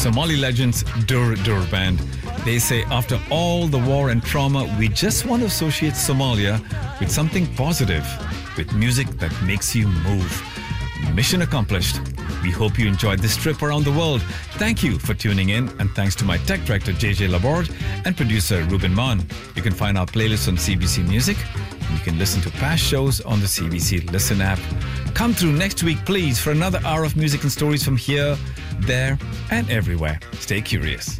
Somali legends Dur Dur Band. They say after all the war and trauma, we just want to associate Somalia with something positive, with music that makes you move. Mission accomplished. We hope you enjoyed this trip around the world. Thank you for tuning in, and thanks to my tech director JJ Laborde and producer Ruben Mann. You can find our playlist on CBC Music, and you can listen to past shows on the CBC Listen app. Come through next week, please, for another hour of music and stories from here, there, and everywhere. Stay curious.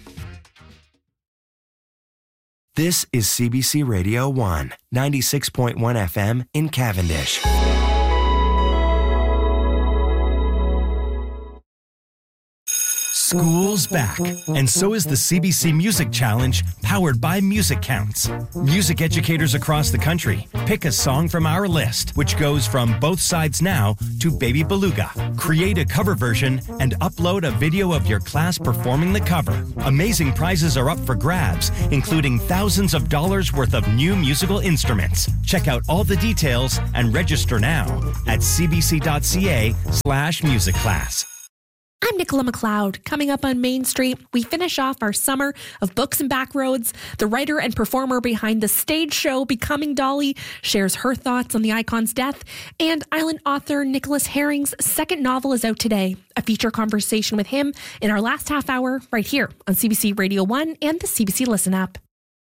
This is CBC Radio 1, 96.1 FM in Cavendish. School's back, and so is the CBC Music Challenge, powered by Music Counts. Music educators across the country pick a song from our list, which goes from Both Sides Now to Baby Beluga. Create a cover version and upload a video of your class performing the cover. Amazing prizes are up for grabs, including thousands of dollars worth of new musical instruments. Check out all the details and register now at cbc.ca/musicclass. I'm Nicola McLeod. Coming up on Main Street, we finish off our summer of books and backroads. The writer and performer behind the stage show Becoming Dolly shares her thoughts on the icon's death. And island author Nicholas Herring's second novel is out today. A feature conversation with him in our last half hour right here on CBC Radio 1 and the CBC Listen app.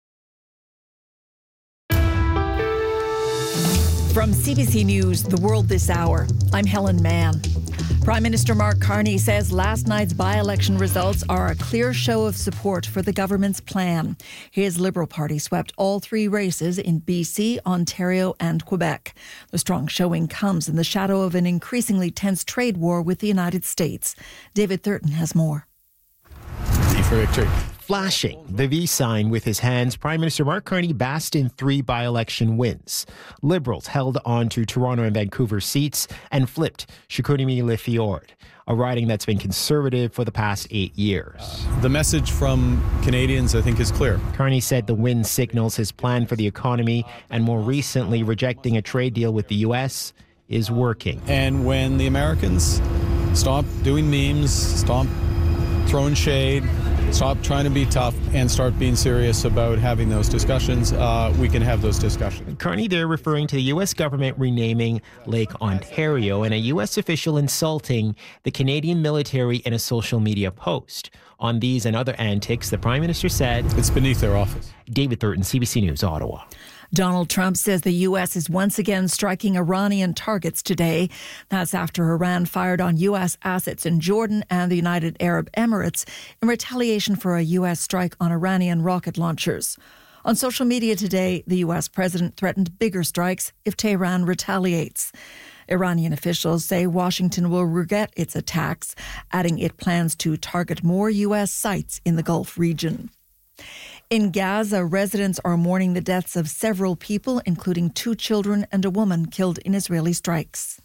From CBC News, The World This Hour, I'm Helen Mann. Prime Minister Mark Carney says last night's by-election results are a clear show of support for the government's plan. His Liberal Party swept all three races in BC, Ontario and Quebec. The strong showing comes in the shadow of an increasingly tense trade war with the United States. David Thurton has more. V for victory. Flashing the V sign with his hands, Prime Minister Mark Carney basked in three by-election wins. Liberals held on to Toronto and Vancouver seats and flipped Chicoutimi-Le-Fjord, a riding that's been conservative for the past 8 years. The message from Canadians, I think, is clear. Carney said the win signals his plan for the economy, and more recently rejecting a trade deal with the U.S. is working. And when the Americans stop doing memes, stop throwing shade, stop trying to be tough, and start being serious about having those discussions, we can have those discussions. Carney there referring to the U.S. government renaming Lake Ontario and a U.S. official insulting the Canadian military in a social media post. On these and other antics, the Prime Minister said, "It's beneath their office." David Thurton, CBC News, Ottawa. Donald Trump says the U.S. is once again striking Iranian targets today. That's after Iran fired on U.S. assets in Jordan and the United Arab Emirates in retaliation for a U.S. strike on Iranian rocket launchers. On social media today, the U.S. president threatened bigger strikes if Tehran retaliates. Iranian officials say Washington will regret its attacks, adding it plans to target more U.S. sites in the Gulf region. In Gaza, residents are mourning the deaths of several people, including 2 children and a woman killed in Israeli strikes.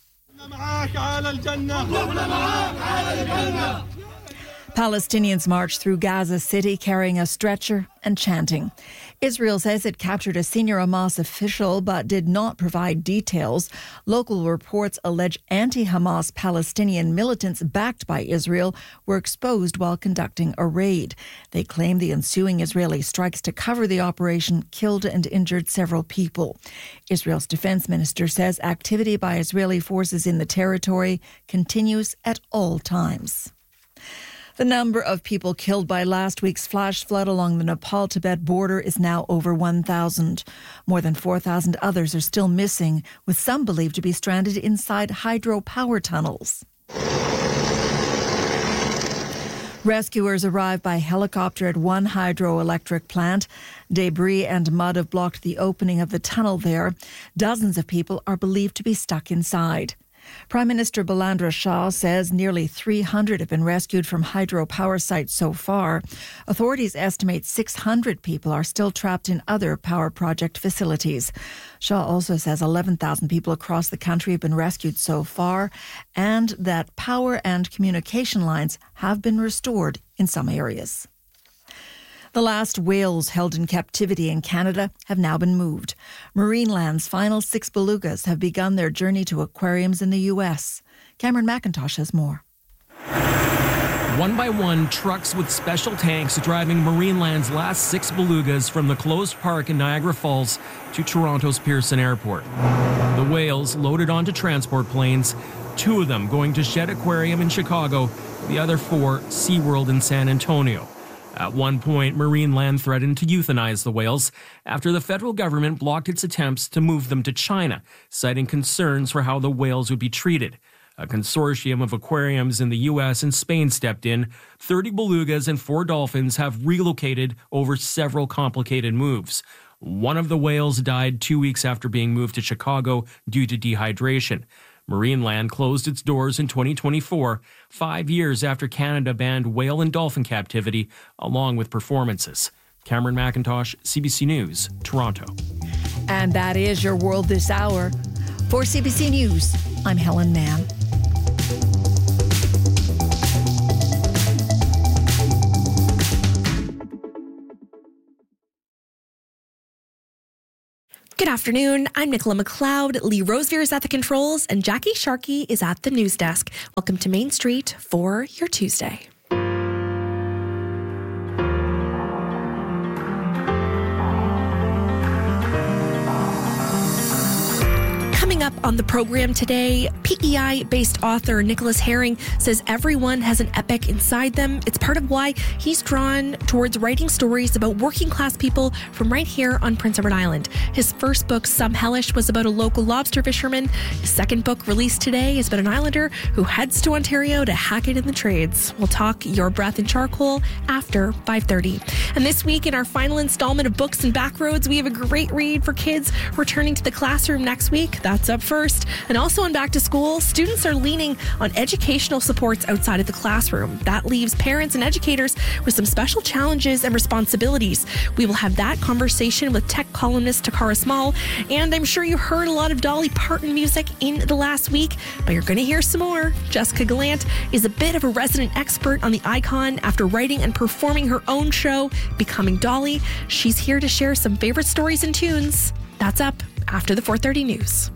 Palestinians marched through Gaza City carrying a stretcher and chanting. Israel says it captured a senior Hamas official but did not provide details. Local reports allege anti-Hamas Palestinian militants backed by Israel were exposed while conducting a raid. They claim the ensuing Israeli strikes to cover the operation killed and injured several people. Israel's defense minister says activity by Israeli forces in the territory continues at all times. The number of people killed by last week's flash flood along the Nepal-Tibet border is now over 1,000. More than 4,000 others are still missing, with some believed to be stranded inside hydropower tunnels. Rescuers arrived by helicopter at one hydroelectric plant. Debris and mud have blocked the opening of the tunnel there. Dozens of people are believed to be stuck inside. Prime Minister Balandra Shah says nearly 300 have been rescued from hydropower sites so far. Authorities estimate 600 people are still trapped in other power project facilities. Shah also says 11,000 people across the country have been rescued so far, and that power and communication lines have been restored in some areas. The last whales held in captivity in Canada have now been moved. Marineland's final 6 belugas have begun their journey to aquariums in the U.S. Cameron McIntosh has more. One by one, trucks with special tanks driving Marineland's last 6 belugas from the closed park in Niagara Falls to Toronto's Pearson Airport. The whales loaded onto transport planes, 2 of them going to Shedd Aquarium in Chicago, the other 4 SeaWorld in San Antonio. At one point, Marineland threatened to euthanize the whales after the federal government blocked its attempts to move them to China, citing concerns for how the whales would be treated. A consortium of aquariums in the U.S. and Spain stepped in. 30 belugas and 4 dolphins have relocated over several complicated moves. One of the whales died 2 weeks after being moved to Chicago due to dehydration. Marineland closed its doors in 2024, 5 years after Canada banned whale and dolphin captivity, along with performances. Cameron McIntosh, CBC News, Toronto. And that is your World This Hour. For CBC News, I'm Helen Mann. Good afternoon. I'm Nicola McLeod. Lee Rosevear is at the controls, and Jackie Sharkey is at the news desk. Welcome to Main Street for your Tuesday. Coming up on the program today, PEI-based author Nicholas Herring says everyone has an epic inside them. It's part of why he's drawn towards writing stories about working-class people from right here on Prince Edward Island. His first book, Some Hellish, was about a local lobster fisherman. His second book, released today, is about an islander who heads to Ontario to hack it in the trades. We'll talk Your Breath and Charcoal after 5:30. And this week, in our final installment of Books and Backroads, we have a great read for kids returning to the classroom next week. That's up first. And also on Back to School, students are leaning on educational supports outside of the classroom. That leaves parents and educators with some special challenges and responsibilities. We will have that conversation with tech columnist Takara Small. And I'm sure you heard a lot of Dolly Parton music in the last week, but you're going to hear some more. Jessica Gallant is a bit of a resident expert on the icon after writing and performing her own show, Becoming Dolly. She's here to share some favorite stories and tunes. That's up after the 4:30 news.